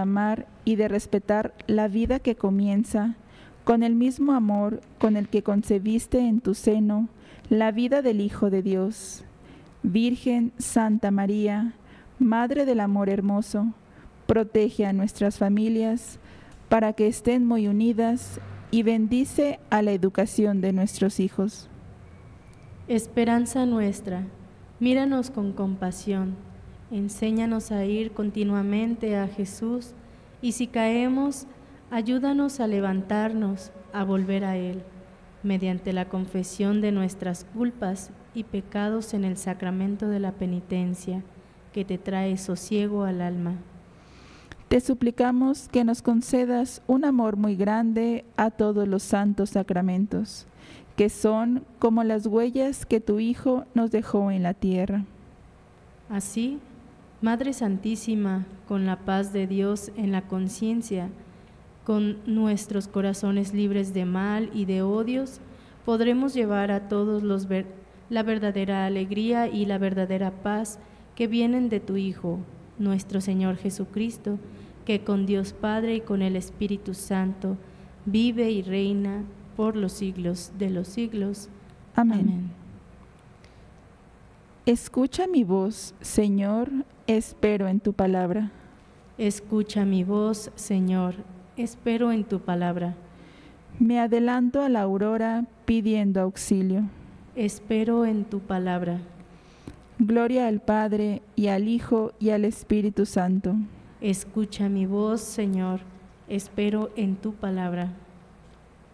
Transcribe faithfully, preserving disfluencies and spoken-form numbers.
amar y de respetar la vida que comienza con el mismo amor con el que concebiste en tu seno la vida del Hijo de Dios. Virgen Santa María, Madre del Amor Hermoso, protege a nuestras familias para que estén muy unidas y bendice a la educación de nuestros hijos. Esperanza nuestra, míranos con compasión, enséñanos a ir continuamente a Jesús y si caemos, ayúdanos a levantarnos, a volver a Él, mediante la confesión de nuestras culpas y pecados en el sacramento de la penitencia, que te trae sosiego al alma. Te suplicamos que nos concedas un amor muy grande a todos los santos sacramentos, que son como las huellas que tu Hijo nos dejó en la tierra. Así, Madre Santísima, con la paz de Dios en la conciencia, con nuestros corazones libres de mal y de odios, podremos llevar a todos los ver la verdadera alegría y la verdadera paz que vienen de tu Hijo, nuestro Señor Jesucristo, que con Dios Padre y con el Espíritu Santo vive y reina por los siglos de los siglos. Amén. Amén. Escucha mi voz, Señor, espero en tu palabra. Escucha mi voz, Señor, espero en tu palabra. Me adelanto a la aurora pidiendo auxilio. Espero en tu palabra. Gloria al Padre, y al Hijo, y al Espíritu Santo. Escucha mi voz, Señor, espero en tu palabra.